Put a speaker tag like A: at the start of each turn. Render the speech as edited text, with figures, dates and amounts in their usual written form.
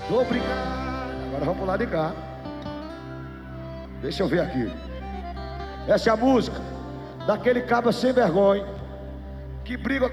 A: Obrigado. Agora vamos pular de cá. Deixa eu ver aqui. Essa é a música daquele cabra sem vergonha que briga